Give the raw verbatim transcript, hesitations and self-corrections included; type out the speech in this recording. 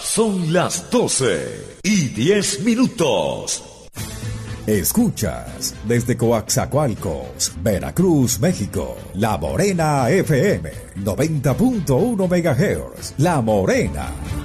Son las doce y diez minutos. Escuchas desde Coaxacualcos, Veracruz, México, La Morena F M, noventa punto uno megahertz. La Morena.